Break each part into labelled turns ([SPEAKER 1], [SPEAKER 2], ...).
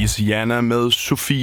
[SPEAKER 1] Louisiana med Sofie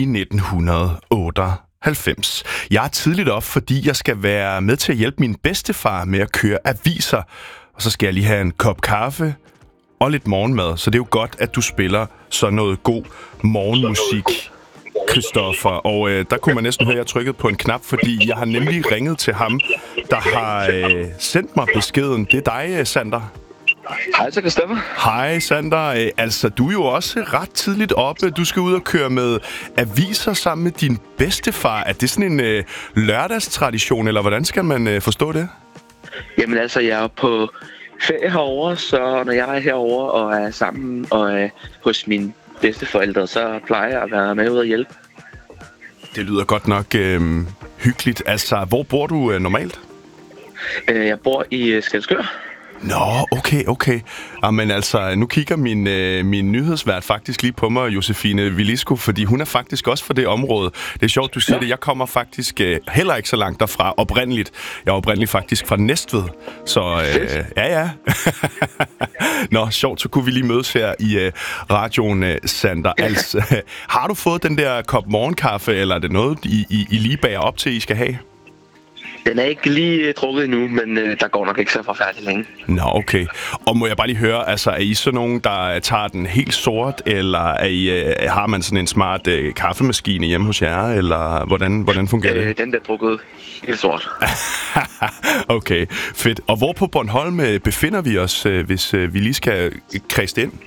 [SPEAKER 1] 1998. Jeg er tidligt op, fordi jeg skal være med til at hjælpe min bedstefar med at køre aviser. Og så skal jeg lige have en kop kaffe og lidt morgenmad. Så det er jo godt, at du spiller sådan noget god morgenmusik, Christoffer. Og der kunne man næsten høre, at jeg trykkede på en knap, fordi jeg har nemlig ringet til ham, der har sendt mig beskeden. Det er dig, Sander.
[SPEAKER 2] Hej så, Christoffer.
[SPEAKER 1] Hej, Sander. Altså, du er jo også ret tidligt oppe. Du skal ud og køre med aviser sammen med din bedstefar. Er det sådan en lørdagstradition, eller hvordan skal man forstå det?
[SPEAKER 2] Jamen altså, jeg er på ferie herovre, så når jeg er herovre og er sammen og er hos mine bedsteforældre, så plejer jeg at være med ud og hjælpe.
[SPEAKER 1] Det lyder godt nok hyggeligt. Altså, hvor bor du normalt?
[SPEAKER 2] Jeg bor i Skælskør.
[SPEAKER 1] Nå, okay. Jamen altså, nu kigger min nyhedsvært faktisk lige på mig, Josefine Villisco, fordi hun er faktisk også fra det område. Det er sjovt, du siger det. Jeg kommer faktisk heller ikke så langt derfra oprindeligt. Jeg er oprindeligt faktisk fra Næstved. Så ja. Nå, sjovt, så kunne vi lige mødes her i radioen, Sander. Altså, har du fået den der kop morgenkaffe, eller er det noget, I lige bager op til, I skal have?
[SPEAKER 2] Den er ikke lige drukket endnu, men der går nok ikke så forfærdeligt længe.
[SPEAKER 1] Nå, okay. Og må jeg bare lige høre, altså er I så nogen, der tager den helt sort, eller har man sådan en smart kaffemaskine hjemme hos jer, eller hvordan fungerer det?
[SPEAKER 2] Den der drukket helt sort.
[SPEAKER 1] Okay, fedt. Og hvor på Bornholm befinder vi os, hvis vi lige skal kredse ind?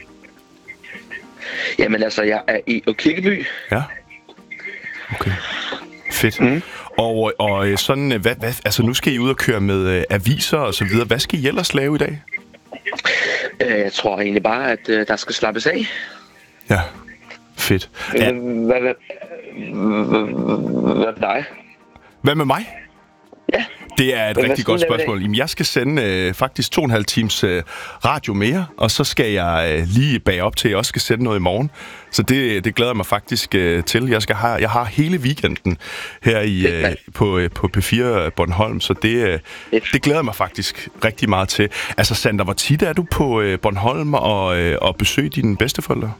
[SPEAKER 2] Jamen altså, jeg er i Kirkeby.
[SPEAKER 1] Ja. Okay. Fedt. Mm. Og sådan, hvad, altså nu skal I ud og køre med aviser og så videre. Hvad skal I ellers lave i dag?
[SPEAKER 2] Jeg tror egentlig bare, at der skal slappes af.
[SPEAKER 1] Ja, fedt.
[SPEAKER 2] Hvad med dig?
[SPEAKER 1] Hvad med mig?
[SPEAKER 2] Ja.
[SPEAKER 1] Det er et rigtig godt spørgsmål. Jamen, jeg skal sende faktisk 2,5 times radio mere, og så skal jeg lige bage op til, at jeg også skal sende noget i morgen. Så det glæder jeg mig faktisk til. Jeg har hele weekenden her på P4 Bornholm, så det glæder jeg mig faktisk rigtig meget til. Altså, Sander, hvor tit er du på Bornholm og besøger dine bedsteforældre?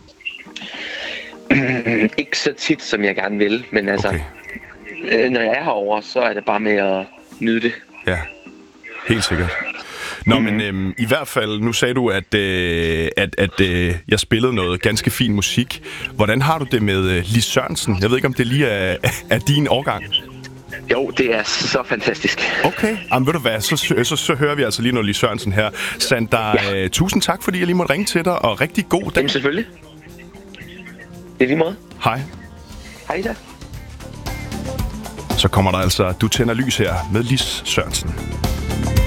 [SPEAKER 2] Ikke så tit, som jeg gerne vil, men altså,
[SPEAKER 1] okay.
[SPEAKER 2] Når jeg er herovre, så er det bare med at nyde det.
[SPEAKER 1] Ja, helt sikkert. Nå, men i hvert fald, nu sagde du, at jeg spillede noget ganske fin musik. Hvordan har du det med Lis Sørensen? Jeg ved ikke, om det lige er din årgang.
[SPEAKER 2] Jo, det er så fantastisk.
[SPEAKER 1] Okay, jamen ved du hvad, så hører vi altså lige noget Lis Sørensen her. Sander, tusind tak, fordi jeg lige måtte ringe til dig, og rigtig god dag.
[SPEAKER 2] Jamen selvfølgelig. Det er lige måde.
[SPEAKER 1] Hej.
[SPEAKER 2] Hej da.
[SPEAKER 1] Så kommer der altså Du tænder lys her med Lis Sørensen.